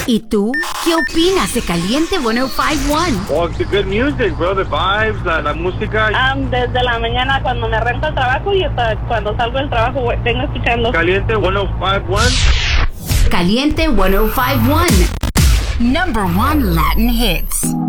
¿Y tú? ¿Qué opinas de Caliente 105.1? Oh, it's the good music, bro. The vibes, la música. Desde la mañana cuando me arranco al trabajo y hasta cuando salgo del trabajo vengo escuchando. Caliente 105.1. Caliente 105.1. Number 1 Latin hits.